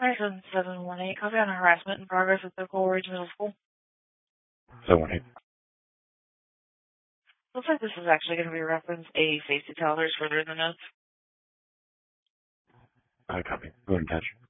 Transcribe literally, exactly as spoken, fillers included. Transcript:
Hi, seven seven one eight. Copy on harassment in progress at the Coral Ridge Middle School. seven one eight. Looks like this is actually going to be referenced a safety tolerance further than this. I copy. Go ahead and catch.